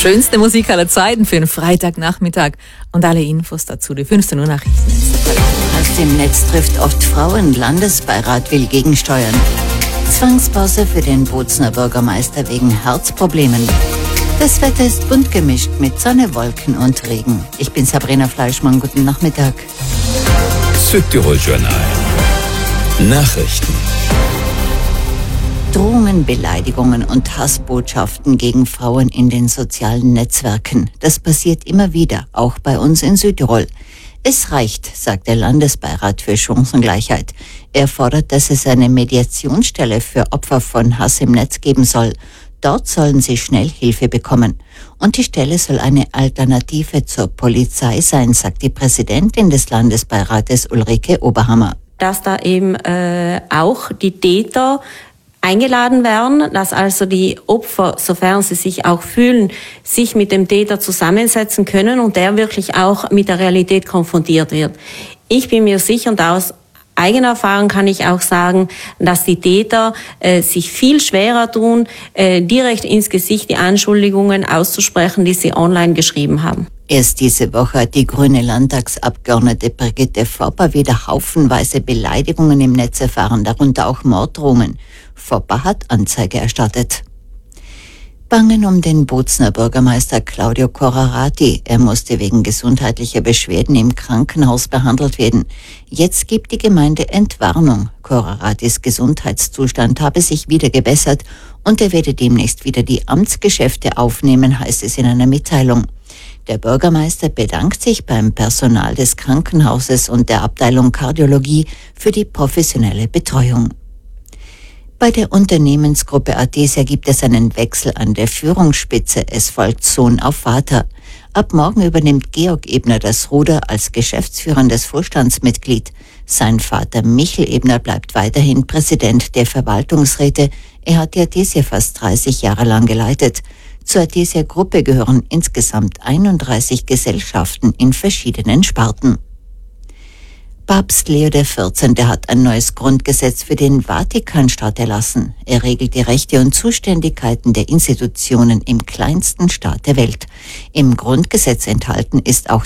Schönste Musik aller Zeiten für einen Freitagnachmittag. Und alle Infos dazu, die 15 Uhr Nachrichten. Hass im Netz trifft oft Frauen. Landesbeirat will gegensteuern. Zwangspause für den Bozner Bürgermeister wegen Herzproblemen. Das Wetter ist bunt gemischt mit Sonne, Wolken und Regen. Ich bin Sabrina Fleischmann. Guten Nachmittag. Südtirol Journal. Nachrichten. Drohungen, Beleidigungen und Hassbotschaften gegen Frauen in den sozialen Netzwerken. Das passiert immer wieder, auch bei uns in Südtirol. Es reicht, sagt der Landesbeirat für Chancengleichheit. Er fordert, dass es eine Mediationsstelle für Opfer von Hass im Netz geben soll. Dort sollen sie schnell Hilfe bekommen. Und die Stelle soll eine Alternative zur Polizei sein, sagt die Präsidentin des Landesbeirates Ulrike Oberhammer. Dass da eben auch die Täter eingeladen werden, dass also die Opfer, sofern sie sich auch fühlen, sich mit dem Täter zusammensetzen können und der wirklich auch mit der Realität konfrontiert wird. Ich bin mir sicher, und aus eigener Erfahrung kann ich auch sagen, dass die Täter sich viel schwerer tun, direkt ins Gesicht die Anschuldigungen auszusprechen, die sie online geschrieben haben. Erst diese Woche hat die grüne Landtagsabgeordnete Brigitte Fopper wieder haufenweise Beleidigungen im Netz erfahren, darunter auch Morddrohungen. Fopper hat Anzeige erstattet. Bangen um den Bozner Bürgermeister Claudio Corrarati. Er musste wegen gesundheitlicher Beschwerden im Krankenhaus behandelt werden. Jetzt gibt die Gemeinde Entwarnung. Corraratis Gesundheitszustand habe sich wieder gebessert und er werde demnächst wieder die Amtsgeschäfte aufnehmen, heißt es in einer Mitteilung. Der Bürgermeister bedankt sich beim Personal des Krankenhauses und der Abteilung Kardiologie für die professionelle Betreuung. Bei der Unternehmensgruppe Artesia gibt es einen Wechsel an der Führungsspitze. Es folgt Sohn auf Vater. Ab morgen übernimmt Georg Ebner das Ruder als geschäftsführendes Vorstandsmitglied. Sein Vater Michel Ebner bleibt weiterhin Präsident der Verwaltungsräte. Er hat die Artesia fast 30 Jahre lang geleitet. Zur Artesia-Gruppe gehören insgesamt 31 Gesellschaften in verschiedenen Sparten. Papst Leo XIV. Hat ein neues Grundgesetz für den Vatikanstaat erlassen. Er regelt die Rechte und Zuständigkeiten der Institutionen im kleinsten Staat der Welt. Im Grundgesetz enthalten ist auch